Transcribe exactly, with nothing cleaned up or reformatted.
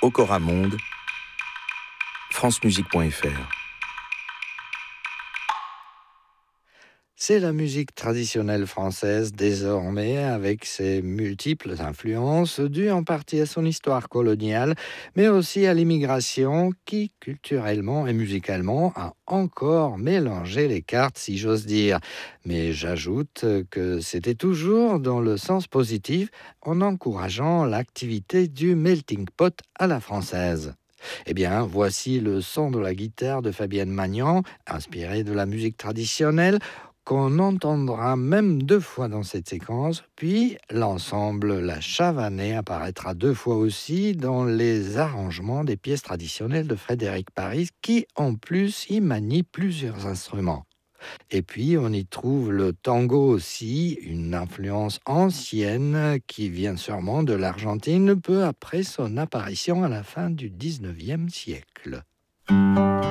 Okora Monde, francemusique point f r. C'est la musique traditionnelle française désormais avec ses multiples influences dues en partie à son histoire coloniale, mais aussi à l'immigration qui, culturellement et musicalement, a encore mélangé les cartes, si j'ose dire. Mais j'ajoute que c'était toujours dans le sens positif en encourageant l'activité du melting pot à la française. Eh bien, voici le son de la guitare de Fabienne Magnan, inspiré de la musique traditionnelle, qu'on entendra même deux fois dans cette séquence, puis l'ensemble La Chavanée apparaîtra deux fois aussi dans les arrangements des pièces traditionnelles de Frédéric Paris, qui en plus y manie plusieurs instruments. Et puis on y trouve le tango aussi, une influence ancienne qui vient sûrement de l'Argentine peu après son apparition à la fin du dix-neuvième siècle.